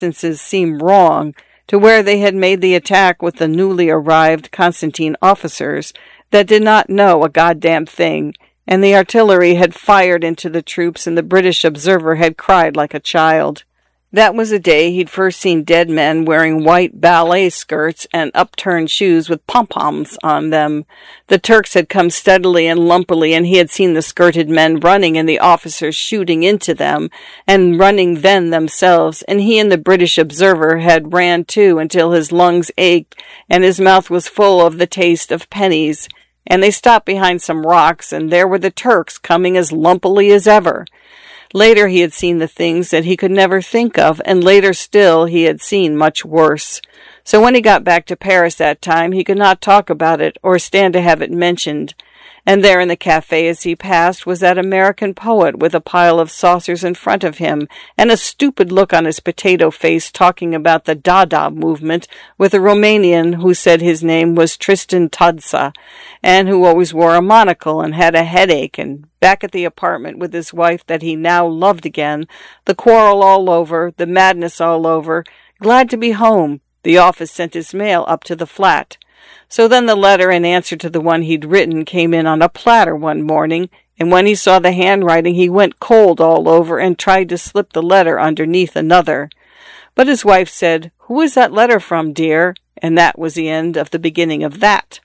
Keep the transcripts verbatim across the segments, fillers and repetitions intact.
instances seem wrong, to where they had made the attack with the newly arrived Constantine officers that did not know a goddamn thing, and the artillery had fired into the troops and the British observer had cried like a child. That was the day he'd first seen dead men wearing white ballet skirts and upturned shoes with pom-poms on them. The Turks had come steadily and lumpily, and he had seen the skirted men running and the officers shooting into them, and running then themselves, and he and the British observer had ran too until his lungs ached and his mouth was full of the taste of pennies. And they stopped behind some rocks, and there were the Turks coming as lumpily as ever. Later he had seen the things that he could never think of, and later still he had seen much worse. So when he got back to Paris that time, he could not talk about it or stand to have it mentioned. And there in the cafe as he passed was that American poet with a pile of saucers in front of him and a stupid look on his potato face talking about the Dada movement with a Romanian who said his name was Tristan Tadsa and who always wore a monocle and had a headache, and back at the apartment with his wife that he now loved again, the quarrel all over, the madness all over, glad to be home. The office sent his mail up to the flat. So then the letter in answer to the one he'd written came in on a platter one morning, and when he saw the handwriting he went cold all over and tried to slip the letter underneath another. But his wife said, "Who is that letter from, dear?" And that was the end of the beginning of that.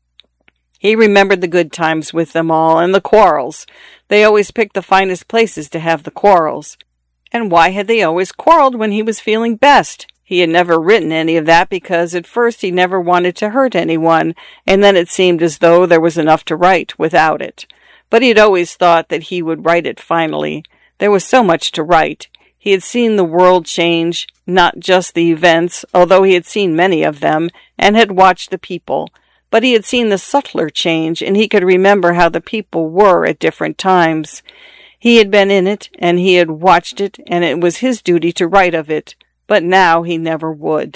He remembered the good times with them all, and the quarrels. They always picked the finest places to have the quarrels. And why had they always quarreled when he was feeling best? He had never written any of that because at first he never wanted to hurt anyone, and then it seemed as though there was enough to write without it. But he had always thought that he would write it finally. There was so much to write. He had seen the world change, not just the events, although he had seen many of them, and had watched the people. But he had seen the subtler change, and he could remember how the people were at different times. He had been in it, and he had watched it, and it was his duty to write of it. But now he never would.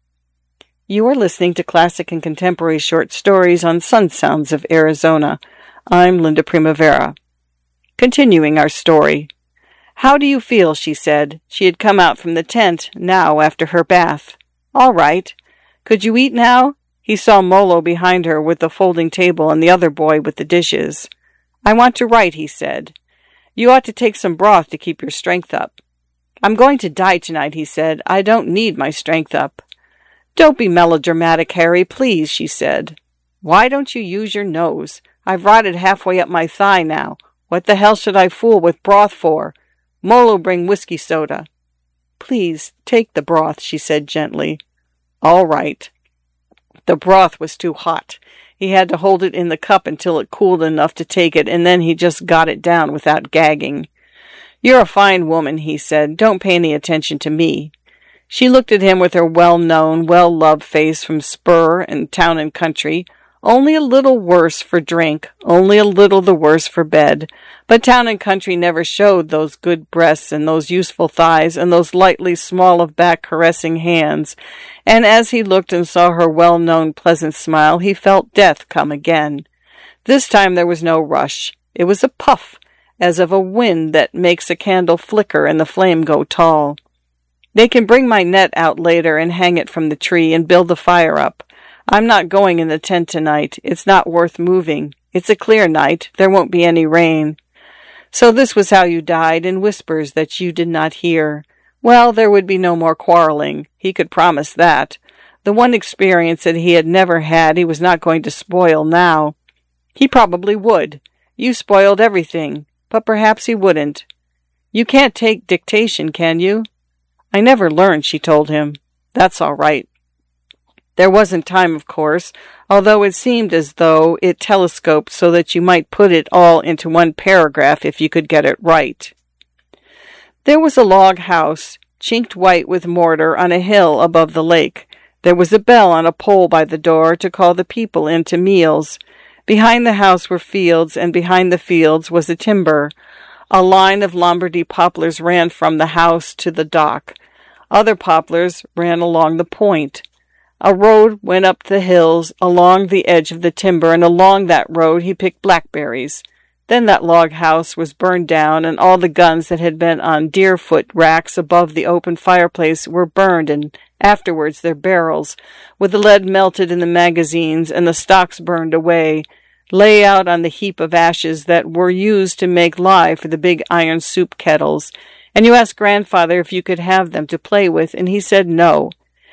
You are listening to classic and contemporary short stories on Sun Sounds of Arizona. I'm Linda Primavera. Continuing our story. "How do you feel?" she said. She had come out from the tent now after her bath. "All right. Could you eat now?" He saw Molo behind her with the folding table and the other boy with the dishes. "I want to write," he said. "You ought to take some broth to keep your strength up." "I'm going to die tonight," he said. "I don't need my strength up." "Don't be melodramatic, Harry, please," she said. "Why don't you use your nose? I've rotted halfway up my thigh now. What the hell should I fool with broth for? Molo, bring whiskey soda." "Please, take the broth," she said gently. "All right." The broth was too hot. He had to hold it in the cup until it cooled enough to take it, and then he just got it down without gagging. "You're a fine woman," he said. "Don't pay any attention to me." She looked at him with her well-known, well-loved face from Spur and Town and Country, only a little worse for drink, only a little the worse for bed. But Town and Country never showed those good breasts and those useful thighs and those lightly small-of-back caressing hands. And as he looked and saw her well-known pleasant smile, he felt death come again. This time there was no rush. It was a puff, as of a wind that makes a candle flicker and the flame go tall. "They can bring my net out later and hang it from the tree and build the fire up. I'm not going in the tent tonight. It's not worth moving. It's a clear night. There won't be any rain." So this was how you died, in whispers that you did not hear. Well, there would be no more quarreling. He could promise that. The one experience that he had never had he was not going to spoil now. He probably would. You spoiled everything. But perhaps he wouldn't. "You can't take dictation, can you?" "I never learned," she told him. "That's all right." There wasn't time, of course, although it seemed as though it telescoped so that you might put it all into one paragraph if you could get it right. There was a log house, chinked white with mortar, on a hill above the lake. There was a bell on a pole by the door to call the people in to meals. Behind the house were fields, and behind the fields was a timber. A line of Lombardy poplars ran from the house to the dock. Other poplars ran along the point. A road went up the hills along the edge of the timber, and along that road he picked blackberries. Then that log house was burned down, and all the guns that had been on deerfoot racks above the open fireplace were burned, and afterwards their barrels, with the lead melted in the magazines and the stocks burned away, lay out on the heap of ashes that were used to make lye for the big iron soup kettles. And you asked Grandfather if you could have them to play with, and he said no.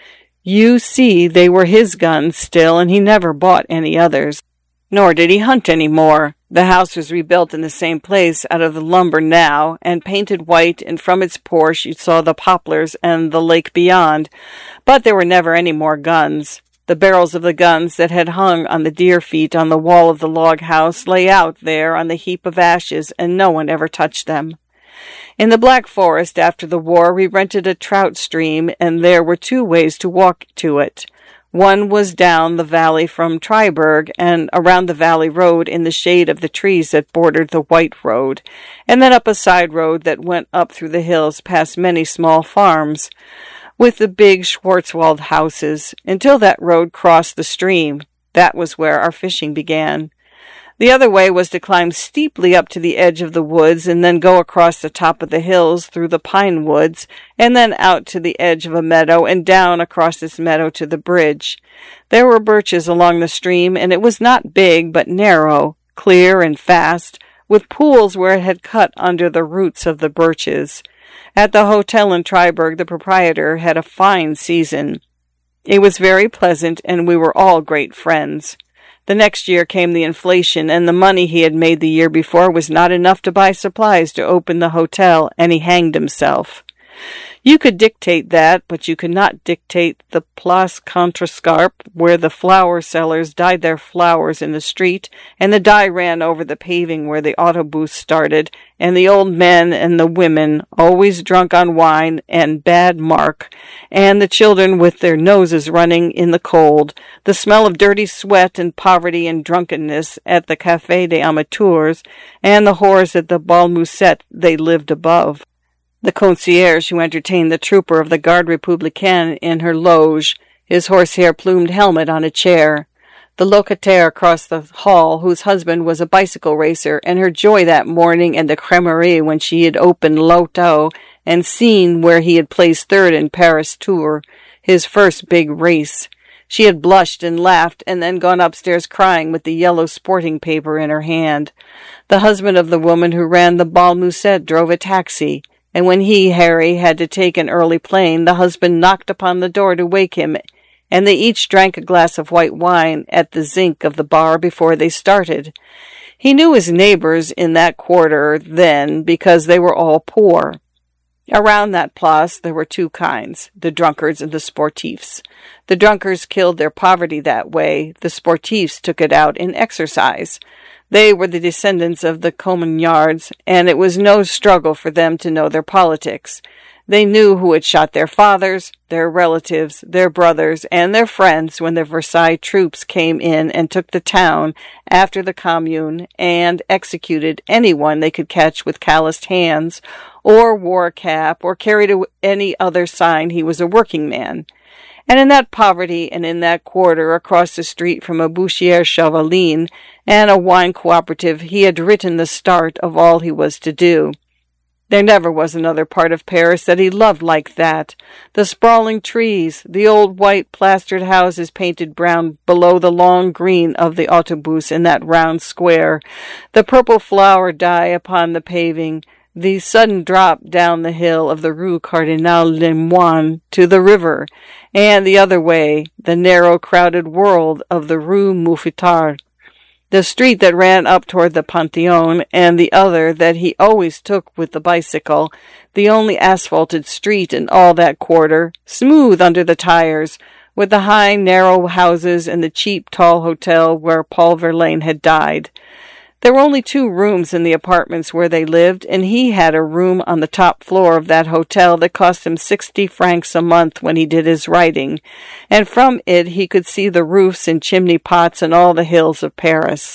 You see, they were his guns still, and he never bought any others. Nor did he hunt any more. The house was rebuilt in the same place out of the lumber now, and painted white, and from its porch you saw the poplars and the lake beyond. But there were never any more guns. The barrels of the guns that had hung on the deer feet on the wall of the log house lay out there on the heap of ashes, and no one ever touched them. In the Black Forest after the war we rented a trout stream, and there were two ways to walk to it. One was down the valley from Triberg and around the valley road in the shade of the trees that bordered the white road, and then up a side road that went up through the hills past many small farms, with the big Schwarzwald houses, until that road crossed the stream. That was where our fishing began. The other way was to climb steeply up to the edge of the woods and then go across the top of the hills through the pine woods and then out to the edge of a meadow and down across this meadow to the bridge. There were birches along the stream, and it was not big but narrow, clear and fast, with pools where it had cut under the roots of the birches. At the hotel in Triberg the proprietor had a fine season. It was very pleasant, and we were all great friends. The next year came the inflation, and the money he had made the year before was not enough to buy supplies to open the hotel, and he hanged himself. You could dictate that, but you could not dictate the Place Contrescarpe, where the flower sellers dyed their flowers in the street, and the dye ran over the paving where the autobus started, and the old men and the women, always drunk on wine and bad mark, and the children with their noses running in the cold, the smell of dirty sweat and poverty and drunkenness at the Café des Amateurs, and the whores at the Bal Musette they lived above. The concierge who entertained the trooper of the Garde Républicaine in her loge, his horsehair plumed helmet on a chair. The locataire across the hall, whose husband was a bicycle racer, and her joy that morning in the Crèmerie when she had opened L'Auto and seen where he had placed third in Paris Tour, his first big race. She had blushed and laughed and then gone upstairs crying with the yellow sporting paper in her hand. The husband of the woman who ran the Bal Musette drove a taxi. And when he, Harry, had to take an early plane, the husband knocked upon the door to wake him, and they each drank a glass of white wine at the zinc of the bar before they started. He knew his neighbors in that quarter then, because they were all poor. Around that place there were two kinds, the drunkards and the sportifs. The drunkards killed their poverty that way, the sportifs took it out in exercise. They were the descendants of the Commonards, and it was no struggle for them to know their politics. They knew who had shot their fathers, their relatives, their brothers, and their friends when the Versailles troops came in and took the town after the Commune and executed anyone they could catch with calloused hands, or wore a cap, or carried a, any other sign he was a working man. And in that poverty and in that quarter across the street from a Bouchier Chavaline and a wine cooperative, he had written the start of all he was to do. There never was another part of Paris that he loved like that. The sprawling trees, the old white plastered houses painted brown below the long green of the autobus in that round square, the purple flower dye upon the paving, the sudden drop down the hill of the Rue Cardinal Lemoine to the river, and the other way, the narrow, crowded world of the Rue Mouffetard, the street that ran up toward the Panthéon, and the other that he always took with the bicycle, the only asphalted street in all that quarter, smooth under the tires, with the high, narrow houses and the cheap, tall hotel where Paul Verlaine had died. There were only two rooms in the apartments where they lived, and he had a room on the top floor of that hotel that cost him sixty francs a month when he did his writing, and from it he could see the roofs and chimney pots and all the hills of Paris.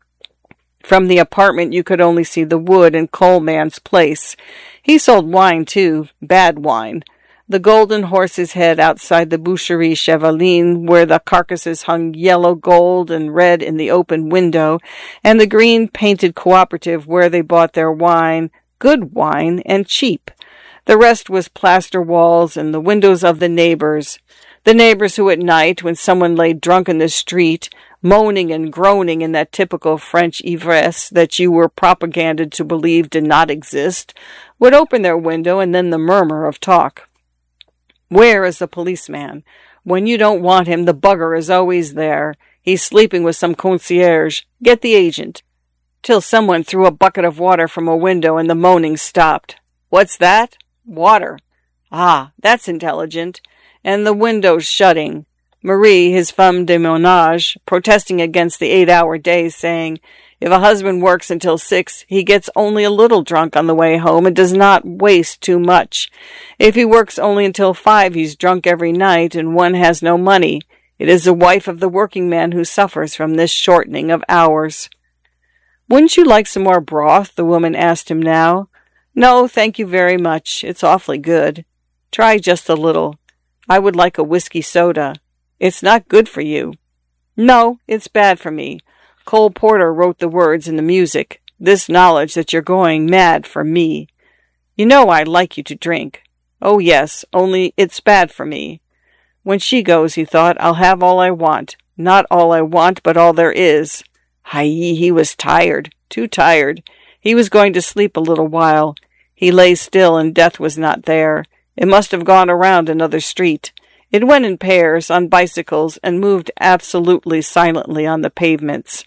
From the apartment you could only see the wood and coal man's place. He sold wine, too, bad wine. The golden horse's head outside the Boucherie Chevaline, where the carcasses hung yellow, gold, and red in the open window, and the green-painted cooperative where they bought their wine, good wine, and cheap. The rest was plaster walls and the windows of the neighbors. The neighbors who at night, when someone lay drunk in the street, moaning and groaning in that typical French ivresse that you were propaganded to believe did not exist, would open their window and then the murmur of talk. Where is the policeman? When you don't want him, the bugger is always there. He's sleeping with some concierge. Get the agent. Till someone threw a bucket of water from a window and the moaning stopped. What's that? Water. Ah, that's intelligent. And the windows shutting. Marie, his femme de ménage, protesting against the eight-hour days, saying, if a husband works until six, he gets only a little drunk on the way home and does not waste too much. If he works only until five, he's drunk every night, and one has no money. It is the wife of the working man who suffers from this shortening of hours. Wouldn't you like some more broth? The woman asked him now. No, thank you very much. It's awfully good. Try just a little. I would like a whiskey soda. It's not good for you. No, it's bad for me. Cole Porter wrote the words and the music. This knowledge that you're going mad for me. You know I'd like you to drink. Oh, yes, only it's bad for me. When she goes, he thought, I'll have all I want. Not all I want, but all there is. Hi, he was tired, too tired. He was going to sleep a little while. He lay still, and death was not there. It must have gone around another street. It went in pairs, on bicycles, and moved absolutely silently on the pavements.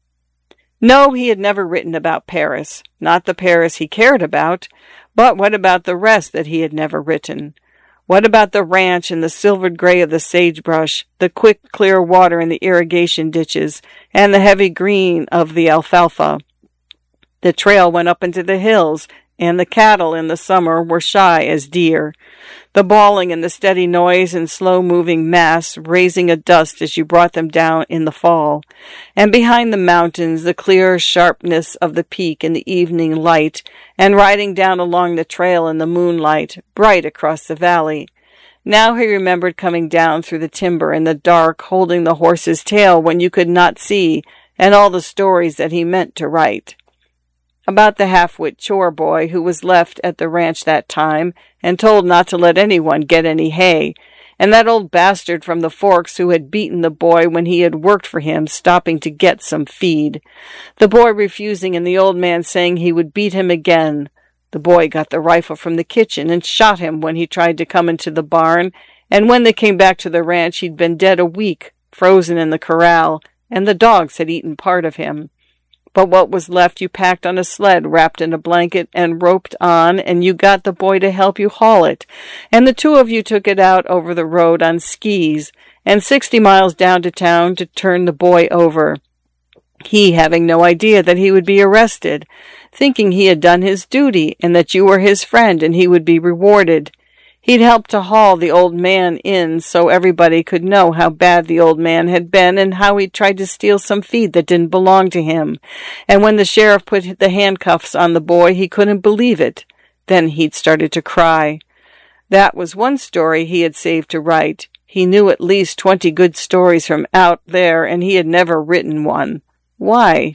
No, he had never written about Paris. Not the Paris he cared about. But what about the rest that he had never written? What about the ranch and the silvered gray of the sagebrush, the quick, clear water in the irrigation ditches, and the heavy green of the alfalfa? The trail went up into the hills, and the cattle in the summer were shy as deer. The bawling and the steady noise and slow-moving mass raising a dust as you brought them down in the fall. And behind the mountains, the clear sharpness of the peak in the evening light, and riding down along the trail in the moonlight, bright across the valley. Now he remembered coming down through the timber in the dark, holding the horse's tail when you could not see, and all the stories that he meant to write. About the half-wit chore boy who was left at the ranch that time and told not to let anyone get any hay, and that old bastard from the Forks who had beaten the boy when he had worked for him, stopping to get some feed. The boy refusing and the old man saying he would beat him again. The boy got the rifle from the kitchen and shot him when he tried to come into the barn, and when they came back to the ranch he'd been dead a week, frozen in the corral, and the dogs had eaten part of him. But what was left you packed on a sled, wrapped in a blanket, and roped on, and you got the boy to help you haul it. And the two of you took it out over the road on skis, and sixty miles down to town to turn the boy over. He having no idea that he would be arrested, thinking he had done his duty, and that you were his friend, and he would be rewarded. He'd helped to haul the old man in so everybody could know how bad the old man had been and how he'd tried to steal some feed that didn't belong to him. And when the sheriff put the handcuffs on the boy, he couldn't believe it. Then he'd started to cry. That was one story he had saved to write. He knew at least twenty good stories from out there, and he had never written one. Why?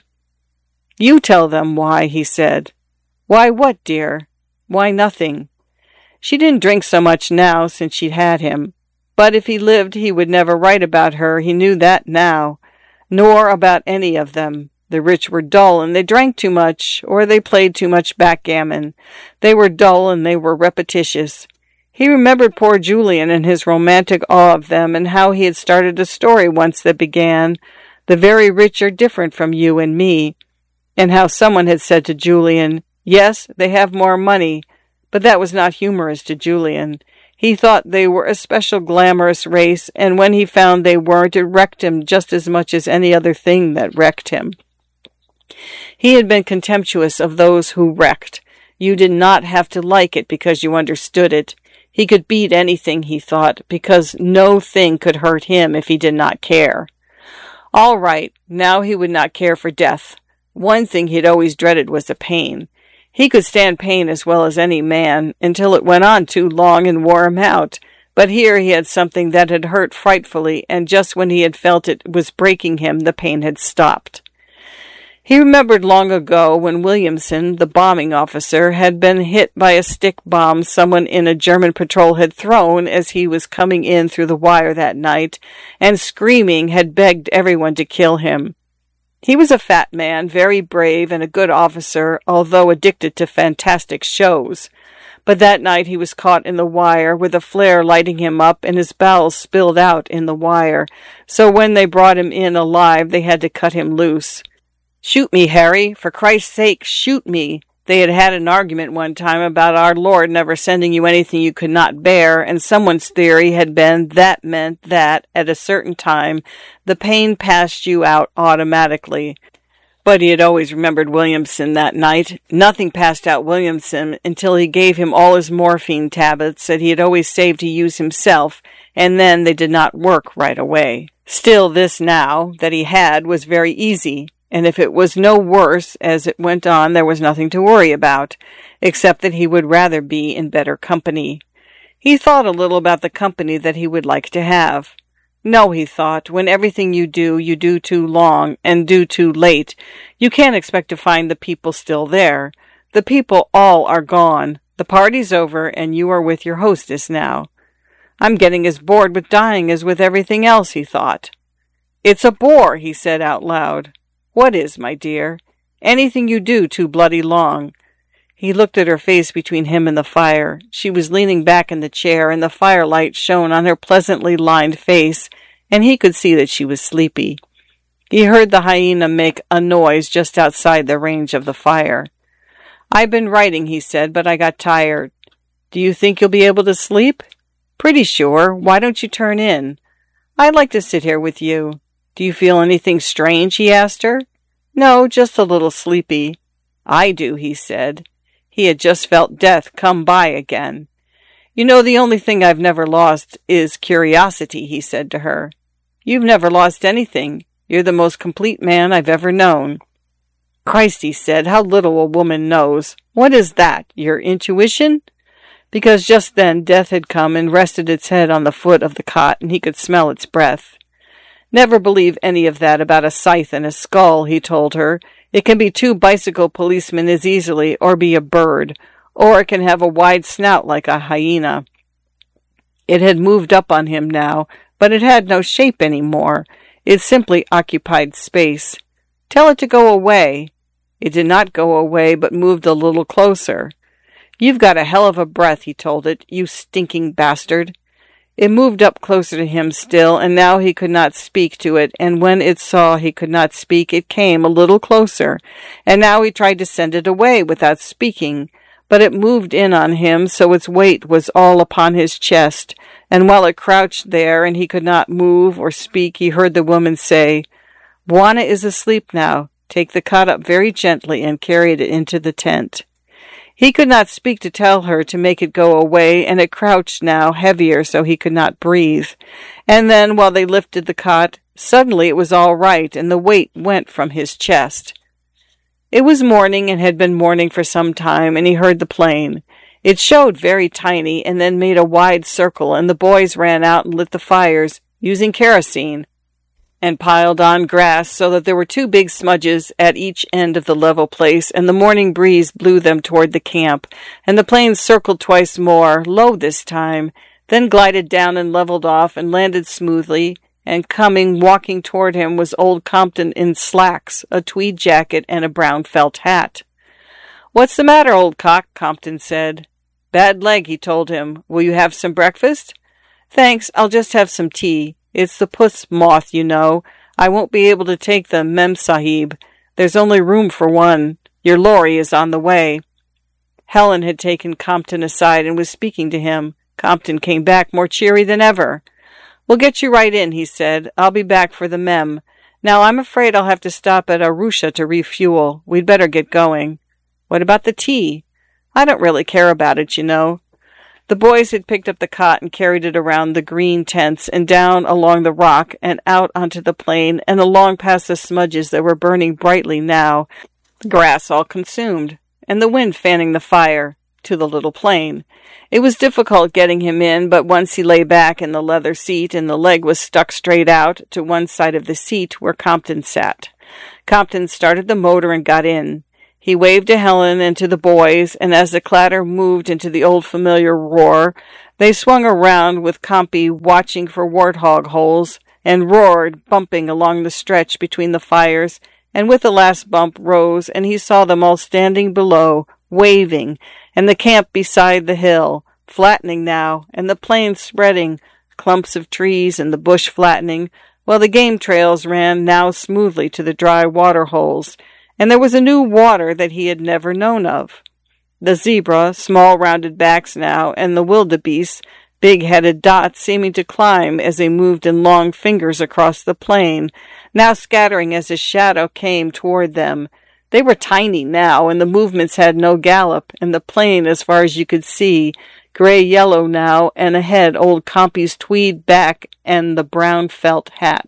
You tell them why, he said. Why what, dear? Why nothing. She didn't drink so much now since she'd had him. But if he lived, he would never write about her. He knew that now. Nor about any of them. The rich were dull, and they drank too much, or they played too much backgammon. They were dull, and they were repetitious. He remembered poor Julian and his romantic awe of them, and how he had started a story once that began, "The very rich are different from you and me," and how someone had said to Julian, "Yes, they have more money," but that was not humorous to Julian. He thought they were a special glamorous race, and when he found they weren't, it wrecked him just as much as any other thing that wrecked him. He had been contemptuous of those who wrecked. You did not have to like it because you understood it. He could beat anything, he thought, because no thing could hurt him if he did not care. All right, now he would not care for death. One thing he had always dreaded was the pain. He could stand pain as well as any man, until it went on too long and wore him out. But here he had something that had hurt frightfully, and just when he had felt it was breaking him, the pain had stopped. He remembered long ago when Williamson, the bombing officer, had been hit by a stick bomb someone in a German patrol had thrown as he was coming in through the wire that night, and screaming had begged everyone to kill him. He was a fat man, very brave and a good officer, although addicted to fantastic shows. But that night he was caught in the wire, with a flare lighting him up, and his bowels spilled out in the wire. So when they brought him in alive, they had to cut him loose. "Shoot me, Harry! For Christ's sake, shoot me!" They had had an argument one time about our Lord never sending you anything you could not bear, and someone's theory had been that meant that, at a certain time, the pain passed you out automatically. But he had always remembered Williamson that night. Nothing passed out Williamson until he gave him all his morphine tablets that he had always saved to use himself, and then they did not work right away. Still, this now, that he had, was very easy. And if it was no worse as it went on, there was nothing to worry about, except that he would rather be in better company. He thought a little about the company that he would like to have. No, he thought, when everything you do, you do too long, and do too late, you can't expect to find the people still there. The people all are gone. The party's over, and you are with your hostess now. I'm getting as bored with dying as with everything else, he thought. It's a bore, he said out loud. What is, my dear? Anything you do too bloody long. He looked at her face between him and the fire. She was leaning back in the chair, and the firelight shone on her pleasantly lined face, and he could see that she was sleepy. He heard the hyena make a noise just outside the range of the fire. I've been writing, he said, but I got tired. Do you think you'll be able to sleep? Pretty sure. Why don't you turn in? I'd like to sit here with you. Do you feel anything strange? He asked her. No, just a little sleepy. I do, he said. He had just felt death come by again. You know, the only thing I've never lost is curiosity, he said to her. You've never lost anything. You're the most complete man I've ever known. Christ, he said, how little a woman knows. What is that, your intuition? Because just then death had come and rested its head on the foot of the cot, and he could smell its breath. Never believe any of that about a scythe and a skull, he told her. It can be two bicycle policemen as easily, or be a bird, or it can have a wide snout like a hyena. It had moved up on him now, but it had no shape any more. It simply occupied space. Tell it to go away. It did not go away, but moved a little closer. You've got a hell of a breath, he told it, you stinking bastard. It moved up closer to him still, and now he could not speak to it, and when it saw he could not speak, it came a little closer, and now he tried to send it away without speaking, but it moved in on him, so its weight was all upon his chest, and while it crouched there and he could not move or speak, he heard the woman say, Bwana is asleep now. Take the cot up very gently and carry it into the tent. He could not speak to tell her to make it go away, and it crouched now, heavier, so he could not breathe. And then, while they lifted the cot, suddenly it was all right, and the weight went from his chest. It was morning, and had been morning for some time, and he heard the plane. It showed very tiny, and then made a wide circle, and the boys ran out and lit the fires, using kerosene, and piled on grass so that there were two big smudges at each end of the level place, and the morning breeze blew them toward the camp, and the plane circled twice more, low this time, then glided down and leveled off and landed smoothly, and coming, walking toward him, was old Compton in slacks, a tweed jacket, and a brown felt hat. What's the matter, old cock? Compton said. Bad leg, he told him. Will you have some breakfast? Thanks, I'll just have some tea. It's the puss moth, you know. I won't be able to take the Mem Sahib. There's only room for one. Your lorry is on the way. Helen had taken Compton aside and was speaking to him. Compton came back more cheery than ever. We'll get you right in, he said. I'll be back for the Mem. Now, I'm afraid I'll have to stop at Arusha to refuel. We'd better get going. What about the tea? I don't really care about it, you know. The boys had picked up the cot and carried it around the green tents and down along the rock and out onto the plain and along past the smudges that were burning brightly now, the grass all consumed. and the wind fanning the fire, to the little plane. It was difficult getting him in, but once he lay back in the leather seat and the leg was stuck straight out to one side of the seat where Compton sat. Compton started the motor and got in. He waved to Helen and to the boys, and as the clatter moved into the old familiar roar, they swung around with Compy watching for warthog holes, and roared, bumping along the stretch between the fires, and with the last bump rose, and he saw them all standing below, waving, and the camp beside the hill, flattening now, and the plain spreading, clumps of trees and the bush flattening, while the game trails ran now smoothly to the dry water holes, and there was a new water that he had never known of. The zebra, small rounded backs now, and the wildebeest, big-headed dots seeming to climb as they moved in long fingers across the plain, now scattering as a shadow came toward them. They were tiny now, and the movements had no gallop, and the plain, as far as you could see, gray-yellow now, and ahead old Compy's tweed back and the brown felt hat.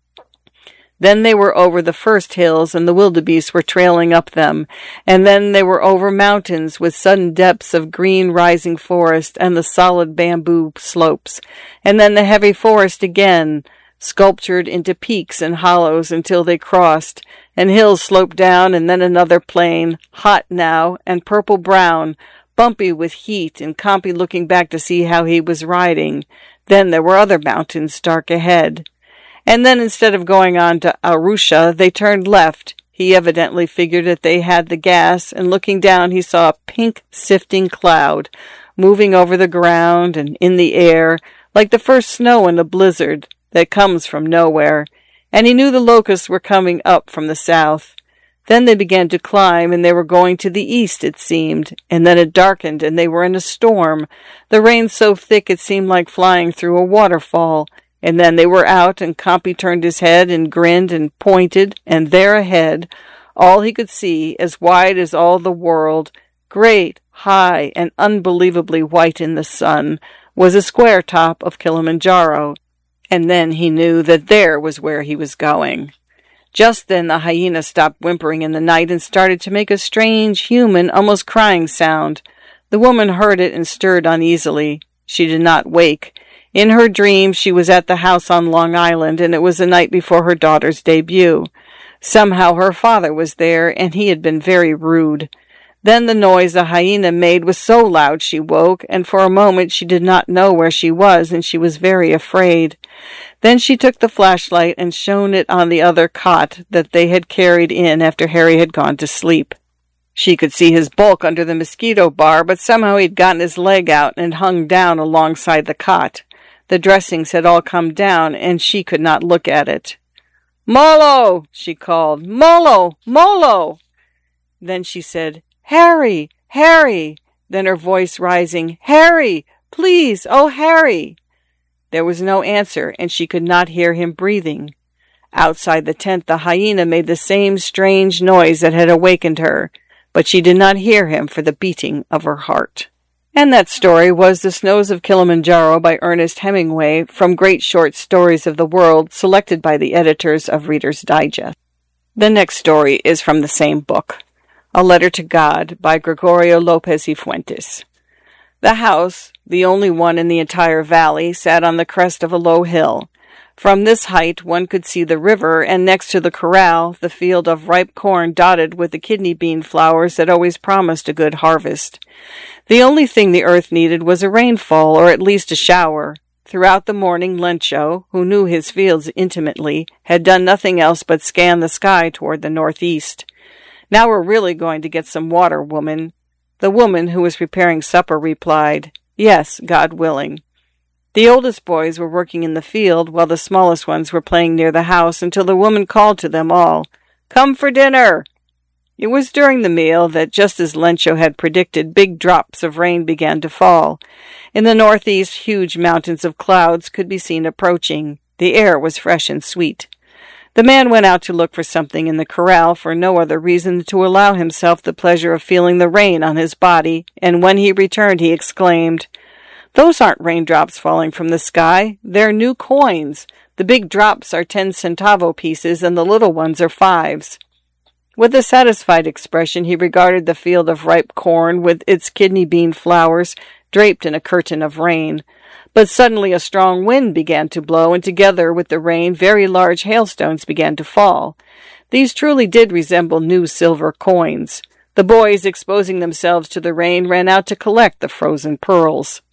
Then they were over the first hills, and the wildebeest were trailing up them, and then they were over mountains with sudden depths of green rising forest and the solid bamboo slopes, and then the heavy forest again, sculptured into peaks and hollows until they crossed, and hills sloped down, and then another plain, hot now, and purple-brown, bumpy with heat, and Compy looking back to see how he was riding. Then there were other mountains dark ahead. And then instead of going on to Arusha, they turned left. He evidently figured that they had the gas, and looking down he saw a pink sifting cloud, moving over the ground and in the air, like the first snow in a blizzard that comes from nowhere, and he knew the locusts were coming up from the south. Then they began to climb, and they were going to the east, it seemed, and then it darkened, and they were in a storm, the rain so thick it seemed like flying through a waterfall. And then they were out, and Compy turned his head and grinned and pointed, and there ahead, all he could see, as wide as all the world, great, high, and unbelievably white in the sun, was a square top of Kilimanjaro. And then he knew that there was where he was going. Just then the hyena stopped whimpering in the night and started to make a strange, human, almost crying sound. The woman heard it and stirred uneasily. She did not wake. In her dream, she was at the house on Long Island, and it was the night before her daughter's debut. Somehow her father was there, and he had been very rude. Then the noise the hyena made was so loud she woke, and for a moment she did not know where she was, and she was very afraid. Then she took the flashlight and shone it on the other cot that they had carried in after Harry had gone to sleep. She could see his bulk under the mosquito bar, but somehow he'd gotten his leg out and hung down alongside the cot. The dressings had all come down, and she could not look at it. "Molo!" she called. "Molo! Molo!" Then she said, "Harry! Harry!" Then her voice rising, "Harry! Please! Oh, Harry!" There was no answer, and she could not hear him breathing. Outside the tent the hyena made the same strange noise that had awakened her, but she did not hear him for the beating of her heart. And that story was The Snows of Kilimanjaro by Ernest Hemingway, from Great Short Stories of the World, selected by the editors of Reader's Digest. The next story is from the same book, A Letter to God by Gregorio Lopez y Fuentes. The house, the only one in the entire valley, sat on the crest of a low hill. From this height one could see the river, and next to the corral, the field of ripe corn dotted with the kidney bean flowers that always promised a good harvest. The only thing the earth needed was a rainfall, or at least a shower. Throughout the morning, Lencho, who knew his fields intimately, had done nothing else but scan the sky toward the northeast. "Now we're really going to get some water, woman." The woman, who was preparing supper, replied, "Yes, God willing." The oldest boys were working in the field, while the smallest ones were playing near the house, until the woman called to them all, "Come for dinner!" It was during the meal that, just as Lencho had predicted, big drops of rain began to fall. In the northeast, huge mountains of clouds could be seen approaching. The air was fresh and sweet. The man went out to look for something in the corral for no other reason than to allow himself the pleasure of feeling the rain on his body, and when he returned he exclaimed, "Those aren't raindrops falling from the sky. They're new coins. The big drops are ten centavo pieces, and the little ones are fives." With a satisfied expression, he regarded the field of ripe corn with its kidney bean flowers draped in a curtain of rain. But suddenly a strong wind began to blow, and together with the rain, very large hailstones began to fall. These truly did resemble new silver coins. The boys, exposing themselves to the rain, ran out to collect the frozen pearls.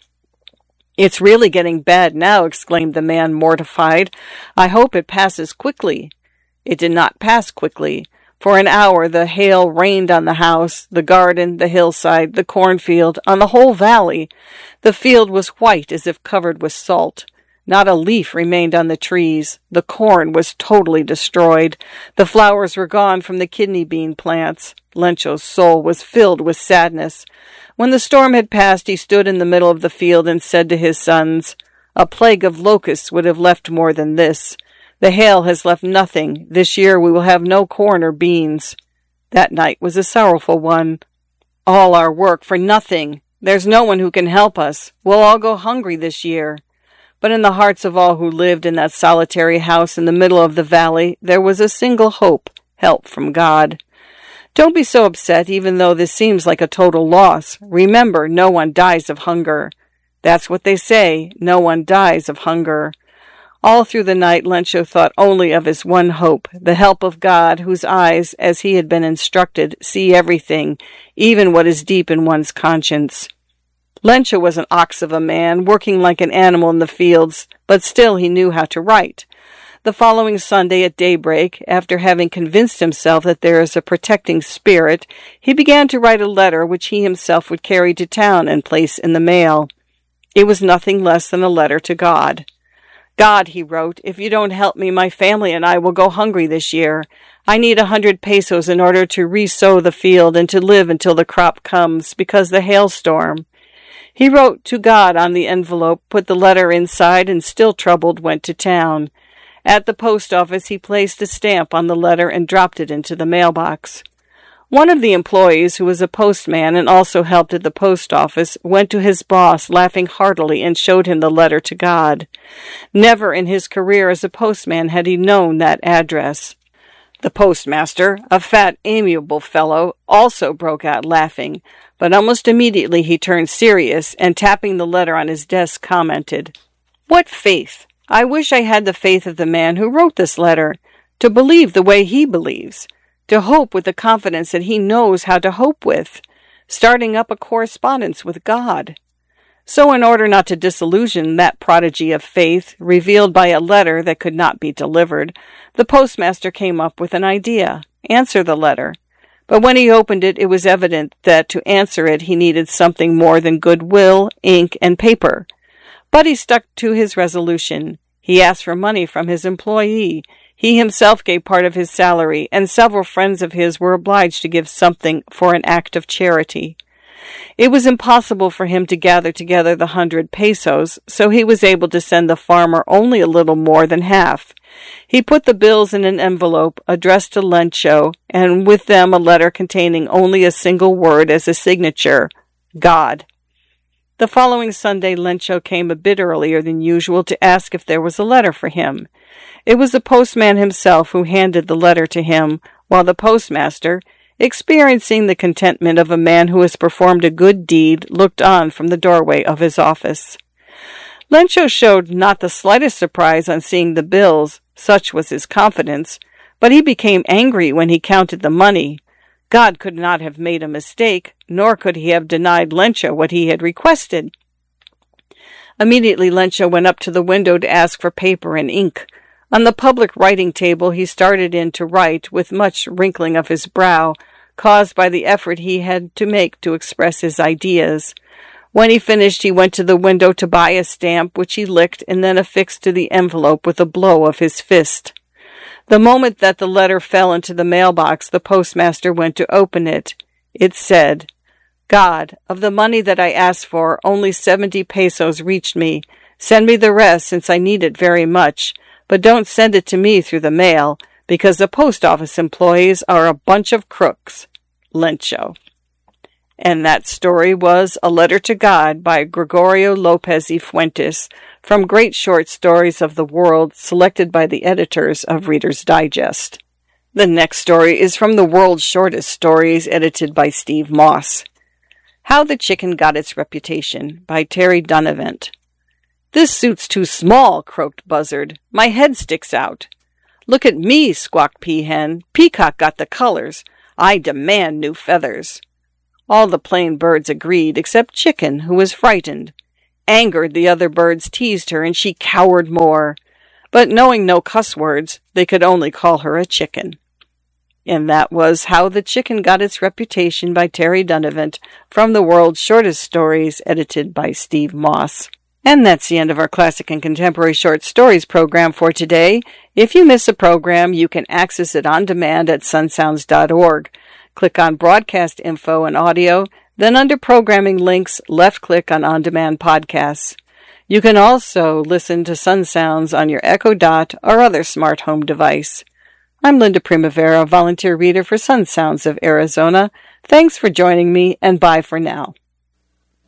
"It's really getting bad now," exclaimed the man, mortified. "I hope it passes quickly." It did not pass quickly. For an hour the hail rained on the house, the garden, the hillside, the cornfield, on the whole valley. The field was white as if covered with salt. Not a leaf remained on the trees. The corn was totally destroyed. The flowers were gone from the kidney bean plants. Lencho's soul was filled with sadness. When the storm had passed, he stood in the middle of the field and said to his sons, "A plague of locusts would have left more than this. The hail has left nothing. This year we will have no corn or beans." That night was a sorrowful one. "All our work for nothing. There's no one who can help us. We'll all go hungry this year." But in the hearts of all who lived in that solitary house in the middle of the valley, there was a single hope, help from God. Don't be so upset, even though this seems like a total loss. Remember, no one dies of hunger. That's what they say, no one dies of hunger. All through the night, Lencho thought only of his one hope, the help of God, whose eyes, as he had been instructed, see everything, even what is deep in one's conscience. Lencho was an ox of a man, working like an animal in the fields, but still he knew how to write. The following Sunday at daybreak, after having convinced himself that there is a protecting spirit, he began to write a letter which he himself would carry to town and place in the mail. It was nothing less than a letter to God. "God," he wrote, "if you don't help me, my family and I will go hungry this year. I need a hundred pesos in order to re-sow the field and to live until the crop comes, because the hailstorm." He wrote to God on the envelope, put the letter inside, and still troubled, went to town. At the post office, he placed a stamp on the letter and dropped it into the mailbox. One of the employees, who was a postman and also helped at the post office, went to his boss, laughing heartily, and showed him the letter to God. Never in his career as a postman had he known that address. The postmaster, a fat, amiable fellow, also broke out laughing, but almost immediately he turned serious, and tapping the letter on his desk, commented, "What faith! I wish I had the faith of the man who wrote this letter, to believe the way he believes, to hope with the confidence that he knows how to hope with, starting up a correspondence with God." So in order not to disillusion that prodigy of faith, revealed by a letter that could not be delivered, the postmaster came up with an idea: answer the letter. But when he opened it, it was evident that to answer it he needed something more than goodwill, ink, and paper. But he stuck to his resolution. He asked for money from his employee. He himself gave part of his salary, and several friends of his were obliged to give something for an act of charity. It was impossible for him to gather together the hundred pesos, so he was able to send the farmer only a little more than half. He put the bills in an envelope addressed to Lencho, and with them a letter containing only a single word as a signature: God. The following Sunday, Lencho came a bit earlier than usual to ask if there was a letter for him. It was the postman himself who handed the letter to him, while the postmaster, experiencing the contentment of a man who has performed a good deed, looked on from the doorway of his office. Lencho showed not the slightest surprise on seeing the bills, such was his confidence, but he became angry when he counted the money. God could not have made a mistake, nor could he have denied Lencho what he had requested. Immediately Lencho went up to the window to ask for paper and ink. On the public writing table he started in to write, with much wrinkling of his brow, caused by the effort he had to make to express his ideas. When he finished, he went to the window to buy a stamp, which he licked and then affixed to the envelope with a blow of his fist. The moment that the letter fell into the mailbox, the postmaster went to open it. It said, God, of the money that I asked for, only seventy pesos reached me. Send me the rest, since I need it very much. But don't send it to me through the mail, because the post office employees are a bunch of crooks. Lencho. And that story was A Letter to God by Gregorio Lopez y Fuentes, from Great Short Stories of the World, selected by the editors of Reader's Digest. The next story is from the World's Shortest Stories, edited by Steve Moss. How the Chicken Got Its Reputation, by Terry Dunavant. This suit's too small, croaked Buzzard. My head sticks out. Look at me, squawked Peahen. Peacock got the colors. I demand new feathers. All the plain birds agreed, except Chicken, who was frightened. Angered, the other birds teased her, and she cowered more. But knowing no cuss words, they could only call her a chicken. And that was How the Chicken Got Its Reputation by Terry Dunavant, from the World's Shortest Stories, edited by Steve Moss. And that's the end of our Classic and Contemporary Short Stories program for today. If you miss a program, you can access it on demand at sunsounds dot org. Click on Broadcast Info and Audio, then under Programming Links, left-click on On-Demand Podcasts. You can also listen to Sun Sounds on your Echo Dot or other smart home device. I'm Linda Primavera, volunteer reader for Sun Sounds of Arizona. Thanks for joining me, and bye for now.